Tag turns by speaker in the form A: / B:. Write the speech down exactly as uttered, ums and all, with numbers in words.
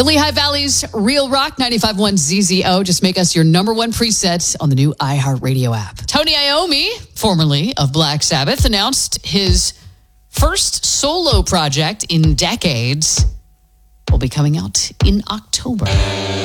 A: The Lehigh Valley's Real Rock ninety-five point one Z Z O. Just make us your number one preset on the new iHeartRadio app. Tony Iommi, formerly of Black Sabbath, announced his first solo project in decades will be coming out in October.